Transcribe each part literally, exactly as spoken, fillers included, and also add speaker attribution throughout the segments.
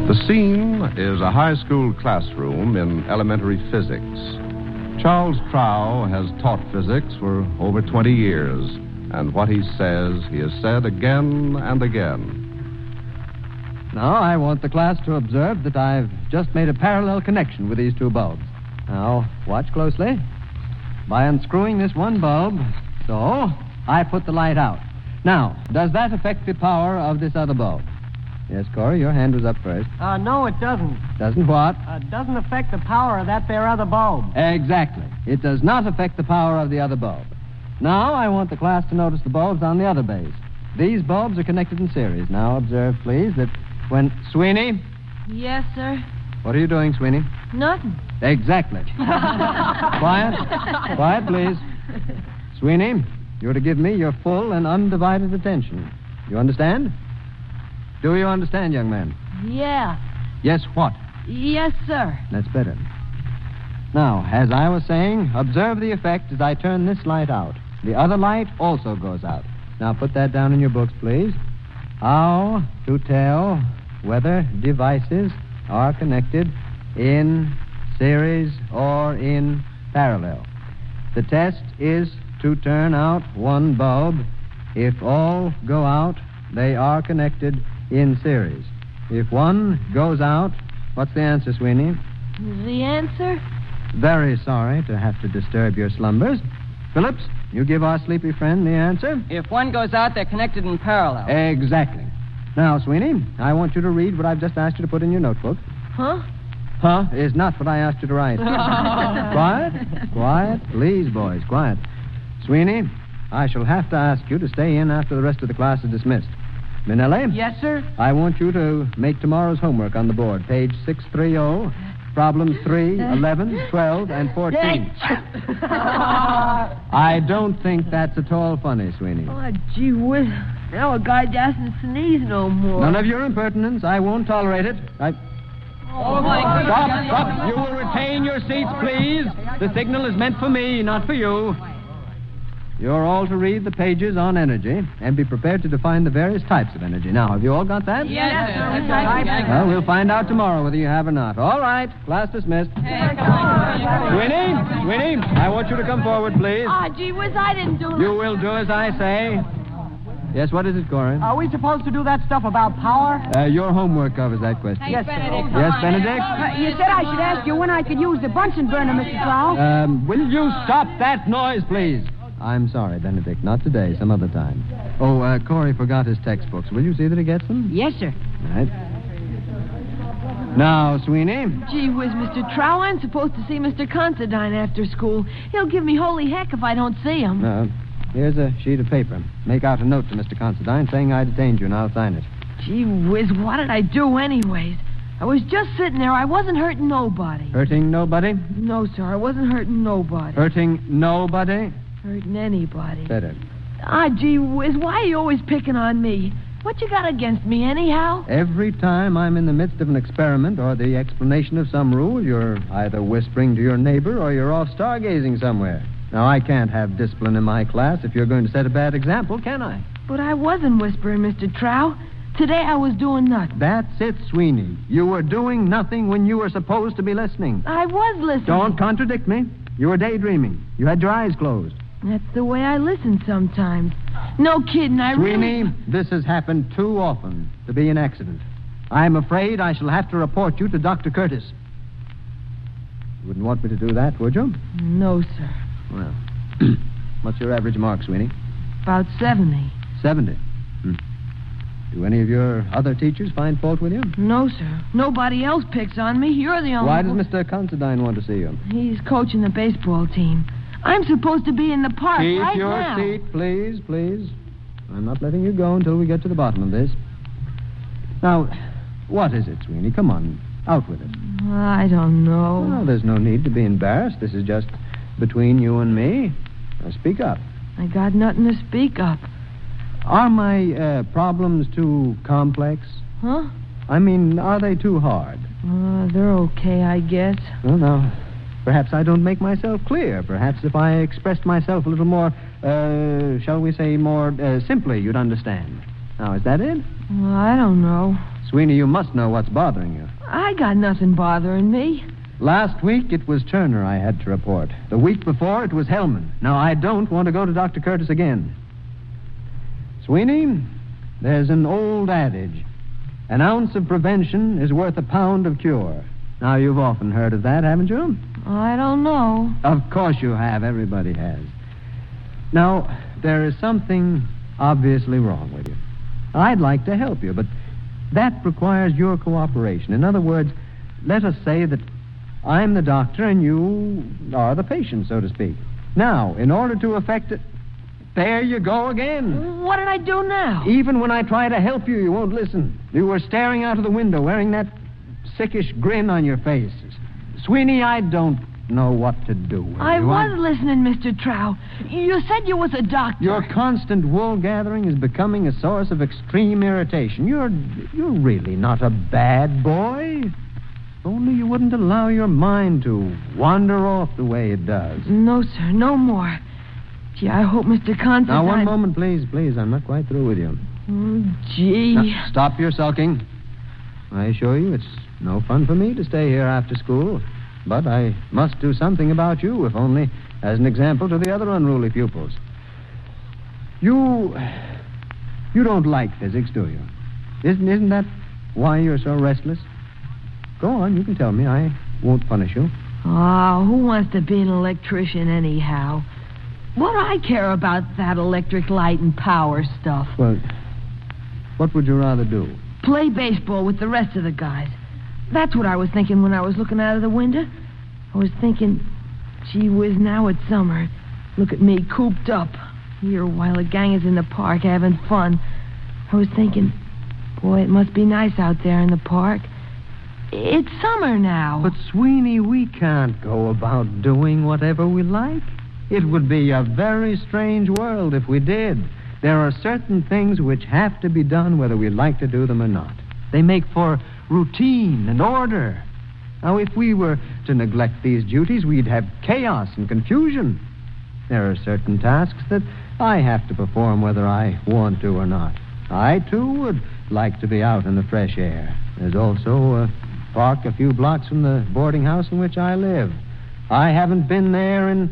Speaker 1: The scene is a high school classroom in elementary physics. Charles Trow has taught physics for over twenty years, and what he says, he has said again and again.
Speaker 2: Now, I want the class to observe that I've just made a parallel connection with these two bulbs. Now, watch closely. By unscrewing this one bulb, so, I put the light out. Now, does that affect the power of this other bulb? Yes, Corey, your hand was up first.
Speaker 3: Uh, no, it doesn't.
Speaker 2: Doesn't what?
Speaker 3: Uh, doesn't affect the power of that there other bulb.
Speaker 2: Exactly. It does not affect the power of the other bulb. Now, I want the class to notice the bulbs on the other base. These bulbs are connected in series. Now, observe, please, that when... Sweeney?
Speaker 4: Yes, sir.
Speaker 2: What are you doing, Sweeney?
Speaker 4: Nothing.
Speaker 2: Exactly. Quiet. Quiet, please. Sweeney, you're to give me your full and undivided attention. You understand? Do you understand, young man?
Speaker 4: Yeah.
Speaker 2: Yes, what?
Speaker 4: Yes, sir.
Speaker 2: That's better. Now, as I was saying, observe the effect as I turn this light out. The other light also goes out. Now, put that down in your books, please. How to tell whether devices are connected in series or in parallel. The test is to turn out one bulb. If all go out, they are connected in series. If one goes out, what's the answer, Sweeney?
Speaker 4: The answer?
Speaker 2: Very sorry to have to disturb your slumbers. Phillips, you give our sleepy friend the answer.
Speaker 3: If one goes out, they're connected in parallel.
Speaker 2: Exactly. Now, Sweeney, I want you to read what I've just asked you to put in your notebook.
Speaker 4: Huh?
Speaker 2: Huh is not what I asked you to write. Quiet. Quiet. Please, boys, quiet. Sweeney, I shall have to ask you to stay in after the rest of the class is dismissed. Minelli?
Speaker 3: Yes, sir?
Speaker 2: I want you to make tomorrow's homework on the board. Page six thirty, problems three, eleven, twelve, and fourteen. I don't think that's at all funny, Sweeney.
Speaker 4: Oh, gee whiz. Now a guy doesn't sneeze no more.
Speaker 2: None of your impertinence. I won't tolerate it. I...
Speaker 3: Oh, my God.
Speaker 2: Stop, stop. You will retain your seats, please. The signal is meant for me, not for you. You're all to read the pages on energy and be prepared to define the various types of energy. Now, have you all got that?
Speaker 4: Yes, sir.
Speaker 2: Well, we'll find out tomorrow whether you have or not. All right. Class dismissed. Sweeney, Sweeney, I want you to come forward, please.
Speaker 4: Ah, oh, gee whiz, I didn't do it.
Speaker 2: You will do as I say. Yes, what is it, Corey?
Speaker 3: Are we supposed to do that stuff about power?
Speaker 2: Uh, your homework covers that question.
Speaker 4: Yes, sir.
Speaker 2: Yes, Benedict?
Speaker 3: Uh, you said I should ask you when I could use the Bunsen burner, Mister Trow.
Speaker 2: Um, will you stop that noise, please? I'm sorry, Benedict. Not today. Some other time. Oh, uh, Corey forgot his textbooks. Will you see that he gets them?
Speaker 3: Yes, sir.
Speaker 2: All right. Now, Sweeney.
Speaker 4: Gee whiz, Mister Trow, I'm supposed to see Mister Considine after school. He'll give me holy heck if I don't see him.
Speaker 2: Uh, here's a sheet of paper. Make out a note to Mister Considine saying I detained you, and I'll sign it.
Speaker 4: Gee whiz, what did I do anyways? I was just sitting there. I wasn't hurting nobody.
Speaker 2: Hurting nobody?
Speaker 4: No, sir, I wasn't hurting nobody.
Speaker 2: Hurting nobody?
Speaker 4: Hurting anybody.
Speaker 2: Better.
Speaker 4: Ah, gee whiz, why are you always picking on me? What you got against me, anyhow?
Speaker 2: Every time I'm in the midst of an experiment or the explanation of some rule, you're either whispering to your neighbor or you're off stargazing somewhere. Now, I can't have discipline in my class if you're going to set a bad example, can I?
Speaker 4: But I wasn't whispering, Mister Trow. Today I was doing nothing.
Speaker 2: That's it, Sweeney. You were doing nothing when you were supposed to be listening.
Speaker 4: I was listening.
Speaker 2: Don't contradict me. You were daydreaming. You had your eyes closed.
Speaker 4: That's the way I listen sometimes. No kidding, I
Speaker 2: Sweeney,
Speaker 4: really...
Speaker 2: this has happened too often to be an accident. I'm afraid I shall have to report you to Doctor Curtis. You wouldn't want me to do that, would you?
Speaker 4: No, sir.
Speaker 2: Well, what's your average mark, Sweeney?
Speaker 4: About seventy.
Speaker 2: Seventy? Hmm. Do any of your other teachers find fault with you?
Speaker 4: No, sir. Nobody else picks on me. You're the only
Speaker 2: Why does
Speaker 4: one.
Speaker 2: Mister Considine want to see you?
Speaker 4: He's coaching the baseball team. I'm supposed to be in the park
Speaker 2: Keep
Speaker 4: right
Speaker 2: your
Speaker 4: now.
Speaker 2: seat, please, please. I'm not letting you go until we get to the bottom of this. Now, what is it, Sweeney? Come on, out with it.
Speaker 4: I don't know.
Speaker 2: Well, there's no need to be embarrassed. This is just between you and me. Now, speak up.
Speaker 4: I got nothing to speak up.
Speaker 2: Are my uh, problems too complex?
Speaker 4: Huh?
Speaker 2: I mean, are they too hard?
Speaker 4: Uh, they're okay, I guess.
Speaker 2: Well, now, perhaps I don't make myself clear. Perhaps if I expressed myself a little more, uh, shall we say, more uh, simply, you'd understand. Now, is that it?
Speaker 4: Well, I don't know.
Speaker 2: Sweeney, you must know what's bothering you.
Speaker 4: I got nothing bothering me.
Speaker 2: Last week, it was Turner I had to report. The week before, it was Hellman. Now, I don't want to go to Doctor Curtis again. Sweeney, there's an old adage. An ounce of prevention is worth a pound of cure. Now, you've often heard of that, haven't you?
Speaker 4: I don't know.
Speaker 2: Of course you have. Everybody has. Now, there is something obviously wrong with you. I'd like to help you, but that requires your cooperation. In other words, let us say that I'm the doctor and you are the patient, so to speak. Now, in order to effect it, there you go again.
Speaker 4: What did I do now?
Speaker 2: Even when I try to help you, you won't listen. You were staring out of the window, wearing that sickish grin on your face. Sweeney, I don't know what to do with
Speaker 4: I
Speaker 2: you.
Speaker 4: was
Speaker 2: I...
Speaker 4: listening, Mister Trow. You said you was a doctor.
Speaker 2: Your constant wool gathering is becoming a source of extreme irritation. You're you're really not a bad boy. Only you wouldn't allow your mind to wander off the way it does.
Speaker 4: No, sir, no more. Gee, I hope Mister Considine...
Speaker 2: Now, one moment, please, please. I'm not quite through with you.
Speaker 4: Oh, gee.
Speaker 2: Now, stop your sulking. I assure you it's no fun for me to stay here after school. But I must do something about you, if only as an example to the other unruly pupils. You... You don't like physics, do you? Isn't, isn't that why you're so restless? Go on, you can tell me. I won't punish you.
Speaker 4: Oh, who wants to be an electrician anyhow? What do I care about that electric light and power stuff?
Speaker 2: Well, what would you rather do?
Speaker 4: Play baseball with the rest of the guys. That's what I was thinking when I was looking out of the window. I was thinking, gee whiz, now it's summer. Look at me, cooped up, here while the gang is in the park having fun. I was thinking, boy, it must be nice out there in the park. It's summer now.
Speaker 2: But, Sweeney, we can't go about doing whatever we like. It would be a very strange world if we did. There are certain things which have to be done whether we like to do them or not. They make for routine and order. Now, if we were to neglect these duties, we'd have chaos and confusion. There are certain tasks that I have to perform whether I want to or not. I, too, would like to be out in the fresh air. There's also a park a few blocks from the boarding house in which I live. I haven't been there in...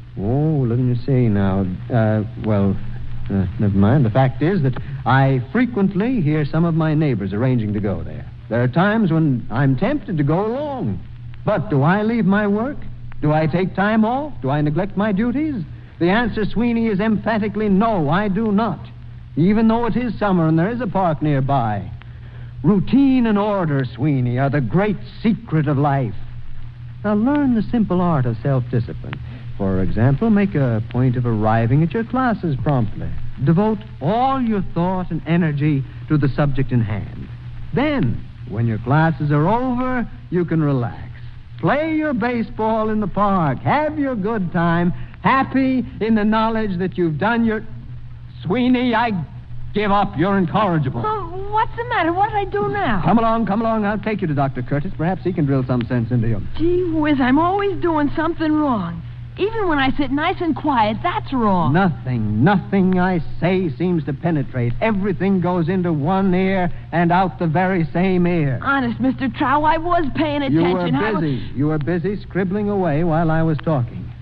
Speaker 2: Oh, let me see now. Uh, well, uh, never mind. The fact is that I frequently hear some of my neighbors arranging to go there. There are times when I'm tempted to go along. But do I leave my work? Do I take time off? Do I neglect my duties? The answer, Sweeney, is emphatically no, I do not. Even though it is summer and there is a park nearby. Routine and order, Sweeney, are the great secret of life. Now, learn the simple art of self-discipline. For example, make a point of arriving at your classes promptly. Devote all your thought and energy to the subject in hand. Then, when your classes are over, you can relax. Play your baseball in the park. Have your good time. Happy in the knowledge that you've done your... Sweeney, I give up. You're incorrigible.
Speaker 4: Oh, what's the matter? What did I do now?
Speaker 2: Come along, come along. I'll take you to Doctor Curtis. Perhaps he can drill some sense into you.
Speaker 4: Gee whiz, I'm always doing something wrong. Even when I sit nice and quiet, that's wrong.
Speaker 2: Nothing, nothing I say seems to penetrate. Everything goes into one ear and out the very same ear.
Speaker 4: Honest, Mister Trow, I was paying attention.
Speaker 2: You were
Speaker 4: I was-
Speaker 2: busy. You were busy scribbling away while I was talking.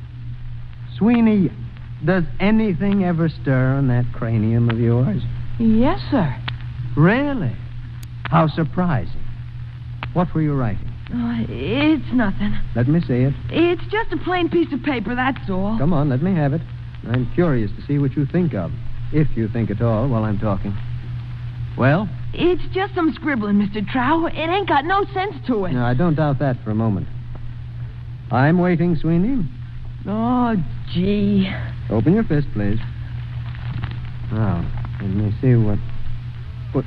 Speaker 2: Sweeney, does anything ever stir on that cranium of yours?
Speaker 4: Yes, sir.
Speaker 2: Really? How surprising. What were you writing?
Speaker 4: Oh, it's nothing.
Speaker 2: Let me see it.
Speaker 4: It's just a plain piece of paper, that's all.
Speaker 2: Come on, let me have it. I'm curious to see what you think of, if you think at all while I'm talking. Well?
Speaker 4: It's just some scribbling, Mister Trow. It ain't got no sense to it.
Speaker 2: No, I don't doubt that for a moment. I'm waiting, Sweeney.
Speaker 4: Oh, gee.
Speaker 2: Open your fist, please. Now, let me see what... What...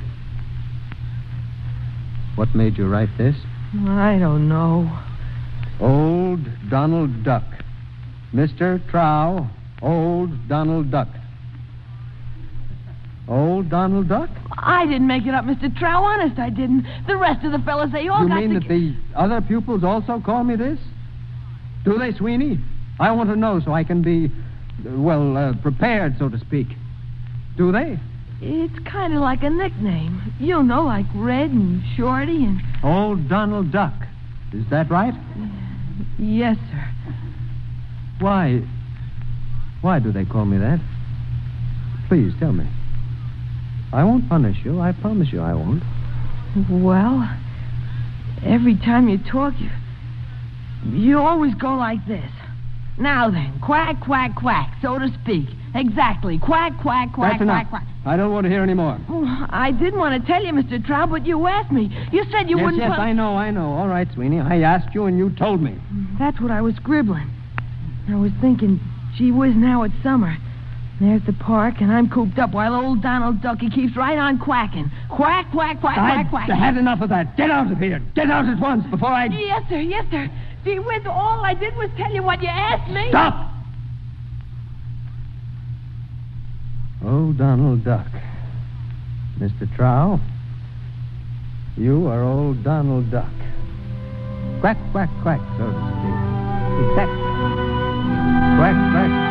Speaker 2: What made you write this?
Speaker 4: I don't know.
Speaker 2: Old Donald Duck. Mister Trow, Old Donald Duck. Old Donald Duck?
Speaker 4: I didn't make it up, Mister Trow. Honest, I didn't. The rest of the fellas, they all
Speaker 2: You
Speaker 4: got
Speaker 2: mean
Speaker 4: to...
Speaker 2: that the other pupils also call me this? Do they, Sweeney? I want to know so I can be, uh, well, uh, prepared, so to speak. Do they?
Speaker 4: It's kind of like a nickname. You know, like Red and Shorty and...
Speaker 2: Old Donald Duck. Is that right?
Speaker 4: Yes, sir.
Speaker 2: Why? Why do they call me that? Please, tell me. I won't punish you. I promise you I won't.
Speaker 4: Well, every time you talk, you... You always go like this. Now then, quack, quack, quack, so to speak. Exactly. Quack, quack, quack,
Speaker 2: That's enough.
Speaker 4: quack, quack.
Speaker 2: I don't want to hear any more.
Speaker 4: Oh, I did want to tell you, Mister Trout, but you asked me. You said you
Speaker 2: yes,
Speaker 4: wouldn't...
Speaker 2: yes,
Speaker 4: pun-
Speaker 2: I know, I know. All right, Sweeney. I asked you and you told me.
Speaker 4: That's what I was scribbling. I was thinking, gee whiz, now it's summer. There's the park, and I'm cooped up while old Donald Ducky keeps right on quacking. Quack, quack, quack,
Speaker 2: I've
Speaker 4: quack, quack.
Speaker 2: had enough of that. Get out of here. Get out at once before I...
Speaker 4: Yes, sir, yes, sir. Gee whiz, all I did was tell you what you asked me.
Speaker 2: Stop! Old Donald Duck. Mister Trow, you are old Donald Duck. Quack, quack, quack, so to speak. Exactly. Quack, quack,